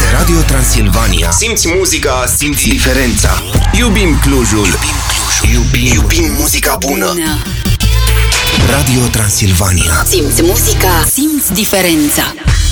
Radio Transilvania. Simți muzica, simți diferența. Iubim Clujul. Iubim muzica bună. Radio Transilvania. Simți muzica, simți diferența.